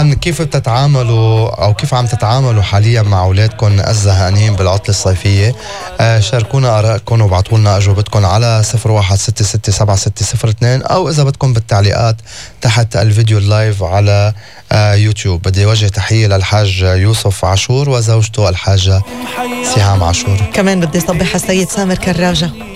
إذن كيف بتتعاملوا أو كيف عم تتعاملوا حاليا مع أولادكم الزهقانين بالعطلة الصيفية؟ شاركونا آرائكم وابعتوا لنا أجوبتكم على 0166760602 أو إذا بدكم بالتعليقات تحت الفيديو اللايف على يوتيوب. بدي وجه تحية للحاج يوسف عاشور وزوجته الحاجة سهام عاشور. كمان بدي صبح السيد سامر كراجة.